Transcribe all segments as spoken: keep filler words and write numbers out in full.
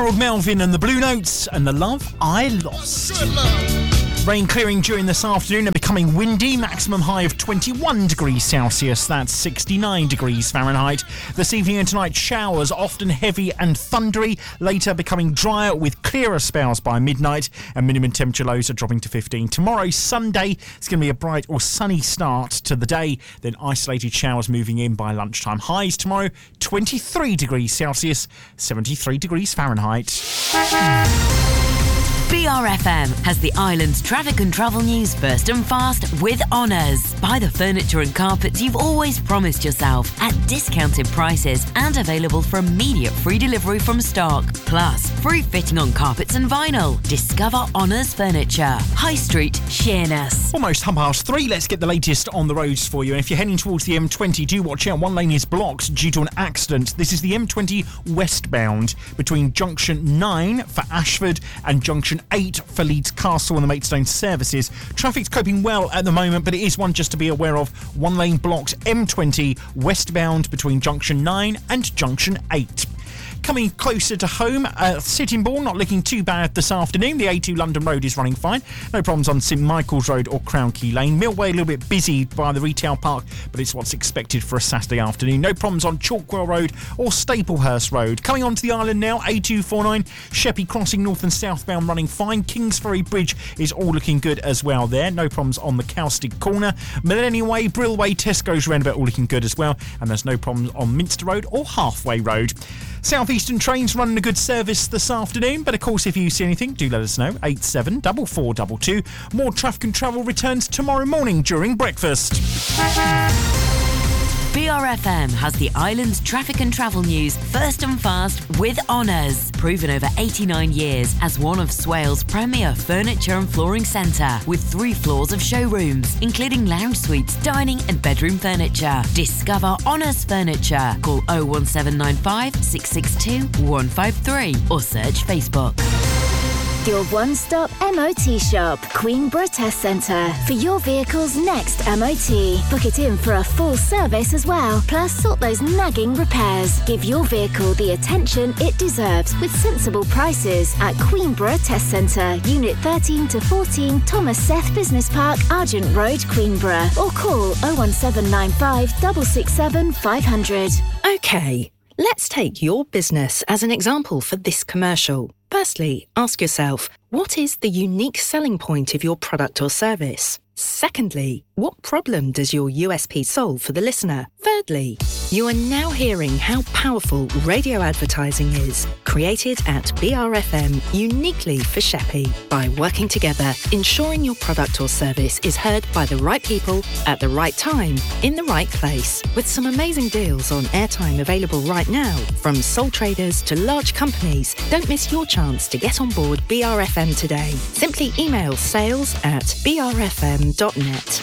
Harold Melvin and the Blue Notes and The Love I Lost. Rain clearing during this afternoon and becoming windy. Maximum high of twenty-one degrees Celsius. That's sixty-nine degrees Fahrenheit. This evening and tonight, showers, often heavy and thundery. Later, becoming drier with clearer spells by midnight. And minimum temperature lows are dropping to fifteen. Tomorrow, Sunday, it's going to be a bright or sunny start to the day. Then isolated showers moving in by lunchtime. Highs tomorrow, twenty-three degrees Celsius, seventy-three degrees Fahrenheit. B R F M has the island's traffic and travel news first and fast with Honours. Buy the furniture and carpets you've always promised yourself at discounted prices and available for immediate free delivery from stock. Plus, free fitting on carpets and vinyl. Discover Honours Furniture. High Street, Sheerness. Almost half past three. Let's get the latest on the roads for you. And if you're heading towards the M twenty, do watch out. One lane is blocked due to an accident. This is the M twenty westbound between junction nine for Ashford and junction eight for Leeds Castle and the Maidstone services. Traffic's coping well at the moment, but it is one just to be aware of. One lane blocked M twenty westbound between junction nine and junction eight. Coming closer to home, uh, Sittingbourne not looking too bad this afternoon. The A two London Road is running fine. No problems on St Michael's Road or Crown Key Lane. Millway a little bit busy by the retail park, but it's what's expected for a Saturday afternoon. No problems on Chalkwell Road or Staplehurst Road. Coming onto the island now, A two forty-nine, Sheppey Crossing north and southbound running fine. Kingsferry Bridge is all looking good as well there. No problems on the Cowstick Corner. Millennium Way, Brill Way, Tesco's roundabout all looking good as well. And there's no problems on Minster Road or Halfway Road. Southeastern Trains running a good service this afternoon, but of course if you see anything, do let us know. eight seven four four two two. More traffic and travel returns tomorrow morning during breakfast. B R F M has the island's traffic and travel news first and fast with Honours. Proven over eighty-nine years as one of Swale's premier furniture and flooring centre with three floors of showrooms, including lounge suites, dining and bedroom furniture. Discover Honours Furniture. Call oh one seven nine five, six six two, one five three or search Facebook. Your one-stop M O T shop, Queenborough Test Centre. For your vehicle's next M O T. Book it in for a full service as well. Plus, sort those nagging repairs. Give your vehicle the attention it deserves with sensible prices at Queenborough Test Centre, Unit thirteen to fourteen, Thomas Seth Business Park, Argent Road, Queenborough. Or call oh one seven nine five, six six seven, five hundred. OK, let's take your business as an example for this commercial. Firstly, ask yourself, what is the unique selling point of your product or service? Secondly, what problem does your U S P solve for the listener? Thirdly, you are now hearing how powerful radio advertising is, created at B R F M uniquely for Sheppey. By working together, ensuring your product or service is heard by the right people at the right time, in the right place. With some amazing deals on airtime available right now, from sole traders to large companies, don't miss your chance to get on board B R F M today. Simply email sales at b r f m dot net.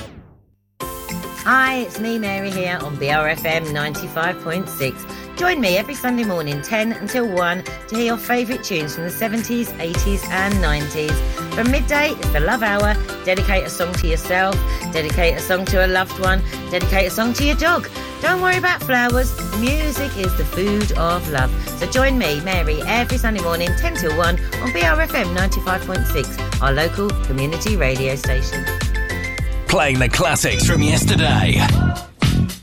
Hi, it's me, Mary, here on B R F M ninety-five point six. Join me every Sunday morning, ten until one, to hear your favourite tunes from the seventies, eighties and nineties. From midday, it's the Love Hour. Dedicate a song to yourself, dedicate a song to a loved one, dedicate a song to your dog. Don't worry about flowers, music is the food of love. So join me, Mary, every Sunday morning, ten till one, on B R F M ninety-five point six, our local community radio station. Playing the classics from yesterday.